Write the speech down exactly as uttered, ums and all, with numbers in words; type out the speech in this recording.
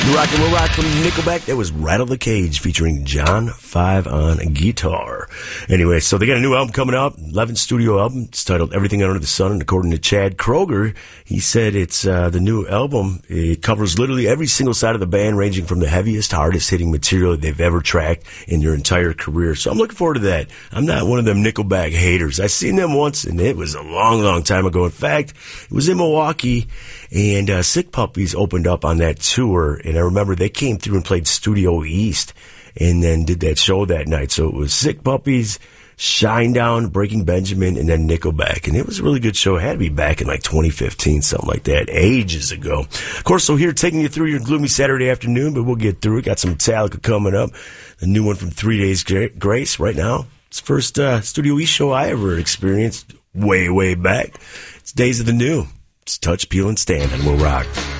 You rockin' Will Rock from Nickelback. That was Rattle the Cage featuring John Five on guitar. Anyway, so they got a new album coming out, eleventh studio album. It's titled Everything Under the Sun, and according to Chad Kroger, he said it's uh, the new album. It covers literally every single side of the band, ranging from the heaviest, hardest hitting material they've ever tracked in their entire career. So I'm looking forward to that. I'm not one of them Nickelback haters. I seen them once, and it was a long, long time ago. In fact, it was in Milwaukee, and uh, Sick Puppies opened up on that tour, and I remember they came through and played Studio East and then did that show that night. So it was Sick Puppies, Shinedown, Breaking Benjamin, and then Nickelback. And it was a really good show. It had to be back in like twenty fifteen, something like that, ages ago. Of course, so here taking you through your gloomy Saturday afternoon, but we'll get through it. Got some Metallica coming up. A new one from Three Days Grace right now. It's the first uh, Studio East show I ever experienced way, way back. It's Days of the New. It's Touch, Peel, and Stand, and we'll rock.